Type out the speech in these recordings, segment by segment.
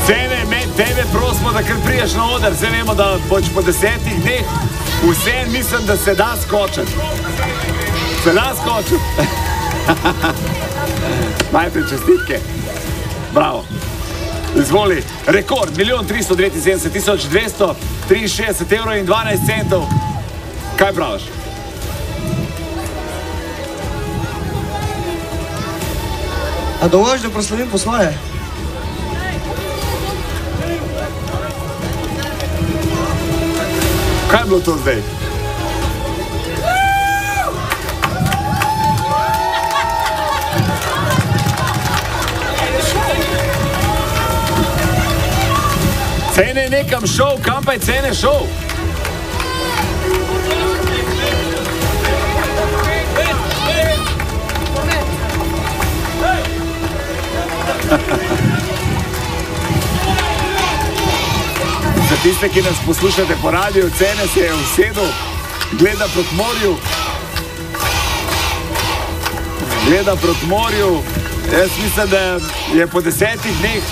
Cene, med tebe prosimo, da kar priješ na oder. Zdaj vemo, da boš po 10 dneh vse mislim, da se da skočiti. Se da skočiti. Najprej čestitke. Bravo. Izvoli, rekord, 1.379.263 evrov in 12 centov. Kaj praviš? A dovolj, da proslavim po svoje? Kaj je bilo to zdaj? Cene je nekam šel, kam pa je Cene šel? Za tiste, ki nas poslušate po radiju, Cene se je usedel, gleda proti morju. Gleda proti morju. Jaz mislim, da je po 10 dneh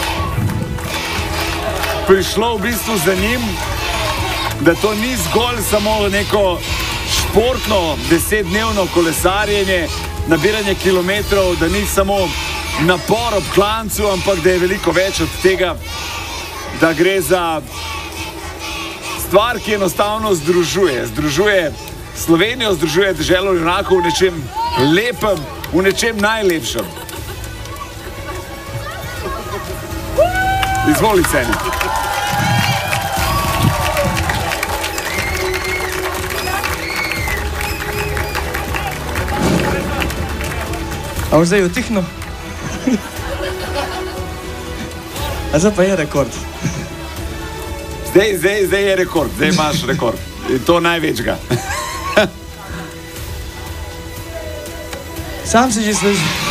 prišlo v bistvu za njim, da to ni zgolj samo neko športno 10-dnevno kolesarjenje, nabiranje kilometrov, da ni samo napor ob klancu, ampak da je veliko več od tega, da gre za stvar, ki enostavno združuje. Združuje Slovenijo, združuje deželo junakov v nečem lepem, v nečem najlepšem. Izvoli, Cene. A boš zdaj utihnil? A zdaj pa je rekord. Zdaj je rekord, zdaj imaš rekord. In to največjega. Sam se že služi.